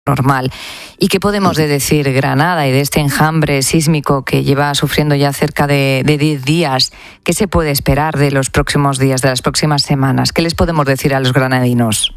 normal. ¿Y qué podemos decir Granada y de este enjambre sísmico que lleva sufriendo ya cerca de 10 días? ¿Qué se puede esperar de los próximos días, de las próximas semanas? ¿Qué les podemos decir a los granadinos?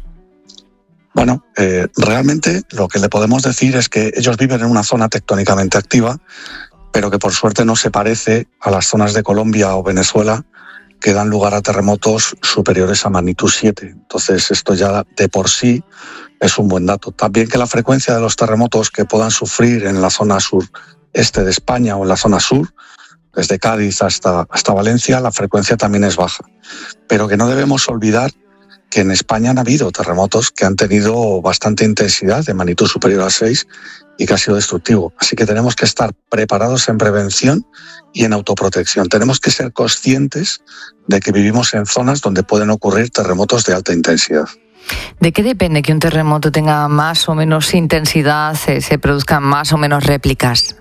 Bueno, realmente lo que le podemos decir es que ellos viven en una zona tectónicamente activa, pero que por suerte no se parece a las zonas de Colombia o Venezuela que dan lugar a terremotos superiores a magnitud 7. Entonces esto ya de por sí es un buen dato. También que la frecuencia de los terremotos que puedan sufrir en la zona sureste de España o en la zona sur, desde Cádiz hasta Valencia, la frecuencia también es baja. Pero que no debemos olvidar que en España han habido terremotos que han tenido bastante intensidad, de magnitud superior a 6, y que ha sido destructivo. Así que tenemos que estar preparados en prevención y en autoprotección. Tenemos que ser conscientes de que vivimos en zonas donde pueden ocurrir terremotos de alta intensidad. ¿De qué depende que un terremoto tenga más o menos intensidad, se produzcan más o menos réplicas?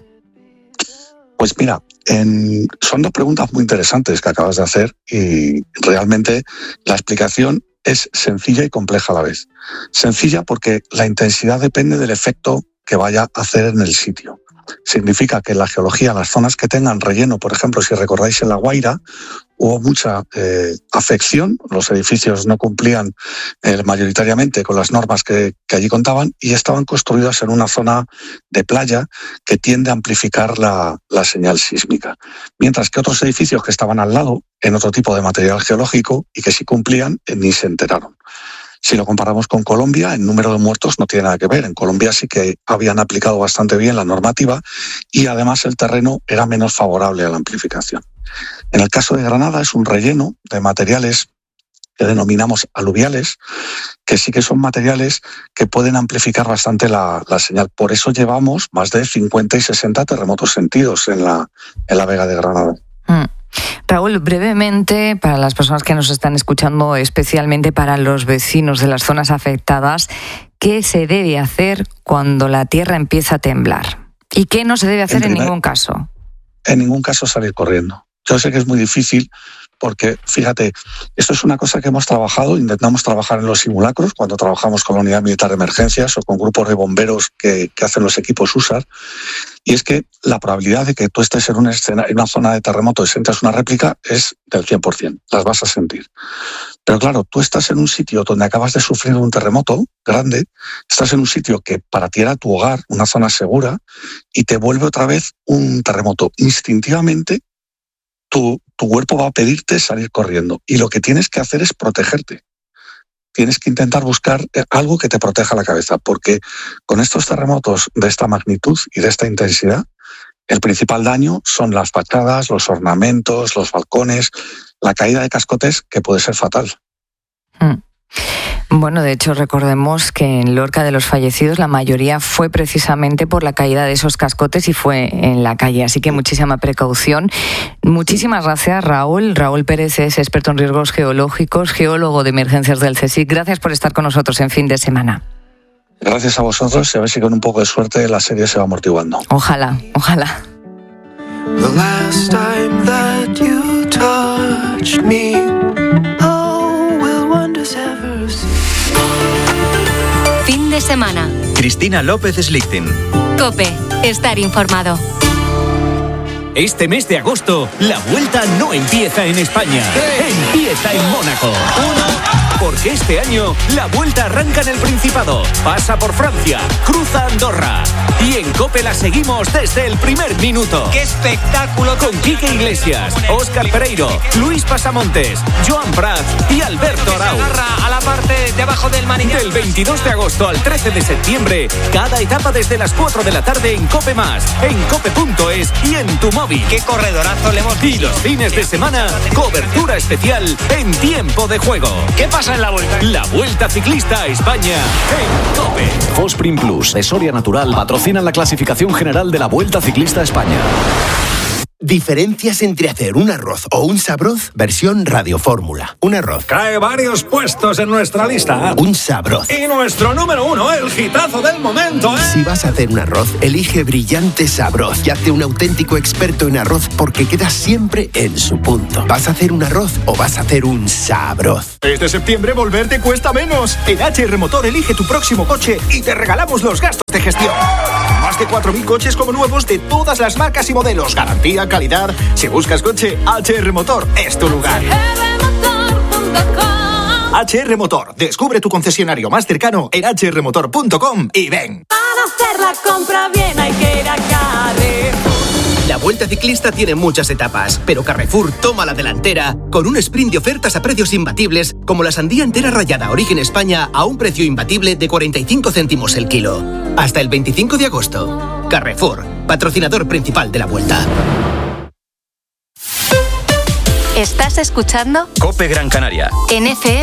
Pues mira, son dos preguntas muy interesantes que acabas de hacer y realmente la explicación es sencilla y compleja a la vez. Sencilla porque la intensidad depende del efecto que vaya a hacer en el sitio. Significa que en la geología, las zonas que tengan relleno, por ejemplo, si recordáis en La Guaira, hubo mucha afección, los edificios no cumplían mayoritariamente con las normas que allí contaban y estaban construidos en una zona de playa que tiende a amplificar la señal sísmica. Mientras que otros edificios que estaban al lado, en otro tipo de material geológico y que sí cumplían, ni se enteraron. Si lo comparamos con Colombia, el número de muertos no tiene nada que ver. En Colombia sí que habían aplicado bastante bien la normativa y además el terreno era menos favorable a la amplificación. En el caso de Granada es un relleno de materiales que denominamos aluviales, que sí que son materiales que pueden amplificar bastante la señal. Por eso llevamos más de 50 y 60 terremotos sentidos en la Vega de Granada. Raúl, brevemente, para las personas que nos están escuchando, especialmente para los vecinos de las zonas afectadas, ¿qué se debe hacer cuando la tierra empieza a temblar? ¿Y qué no se debe hacer en ningún caso? En ningún caso salir corriendo. Yo sé que es muy difícil porque, fíjate, esto es una cosa que hemos trabajado, intentamos trabajar en los simulacros, cuando trabajamos con la Unidad Militar de Emergencias o con grupos de bomberos que hacen los equipos USAR, y es que la probabilidad de que tú estés en una zona de terremoto y sientas una réplica es del 100%, las vas a sentir. Pero claro, tú estás en un sitio donde acabas de sufrir un terremoto grande, estás en un sitio que para ti era tu hogar, una zona segura, y te vuelve otra vez un terremoto. Instintivamente, tu cuerpo va a pedirte salir corriendo y lo que tienes que hacer es protegerte. Tienes que intentar buscar algo que te proteja la cabeza, porque con estos terremotos de esta magnitud y de esta intensidad, el principal daño son las fachadas, los ornamentos, los balcones, la caída de cascotes, que puede ser fatal. Bueno, de hecho, recordemos que en Lorca de los fallecidos la mayoría fue precisamente por la caída de esos cascotes y fue en la calle, así que muchísima precaución. Muchísimas gracias, Raúl. Raúl Pérez es experto en riesgos geológicos, geólogo de emergencias del CSIC. Gracias por estar con nosotros en Fin de Semana. Gracias a vosotros y a ver si con un poco de suerte la serie se va amortiguando. Ojalá, ojalá. The last time that you touched me, oh, will wonders ever see. Fin de semana. Cristina López Slichting. COPE. Estar informado. Este mes de agosto, la vuelta no empieza en España. Empieza en Mónaco. Porque este año, la vuelta arranca en el Principado, pasa por Francia, cruza Andorra. Y en COPE la seguimos desde el primer minuto. ¡Qué espectáculo! Con Quique Iglesias, Óscar Pereiro, Luis Pasamontes, Joan Prat y Alberto Arau. A la parte de abajo del manillar. Del 22 de agosto al 13 de septiembre, cada etapa desde las 4 de la tarde en COPE+, en cope.es y en tu móvil. ¡Qué corredorazo le hemos visto! Y los fines de semana, cobertura especial en tiempo de juego. ¿Qué pasa en la vuelta? La Vuelta Ciclista a España en COPE. Fosprin Plus de Soria Natural patrocinan la clasificación general de la Vuelta Ciclista a España. Diferencias entre hacer un arroz o un sabroz, versión Radio Fórmula. Un arroz. Cae varios puestos en nuestra lista. Un sabroz. Y nuestro número 1, el hitazo del momento, ¿eh? Si vas a hacer un arroz, elige Brillante Sabroz y hazte un auténtico experto en arroz porque queda siempre en su punto. ¿Vas a hacer un arroz o vas a hacer un sabroz? Este septiembre volver te cuesta menos. En HR Motor elige tu próximo coche y te regalamos los gastos de gestión. Más de 4.000 coches como nuevos de todas las marcas y modelos. Garantía, calidad. Si buscas coche, HR Motor es tu lugar. HR Motor. Descubre tu concesionario más cercano en hrmotor.com y ven. Para hacer la compra bien hay que ir a Carrefour. La Vuelta Ciclista tiene muchas etapas, pero Carrefour toma la delantera con un sprint de ofertas a precios imbatibles, como la sandía entera rallada Origen España a un precio imbatible de 45 céntimos el kilo. Hasta el 25 de agosto. Carrefour, patrocinador principal de la Vuelta. ¿Estás escuchando? COPE Gran Canaria. En FM.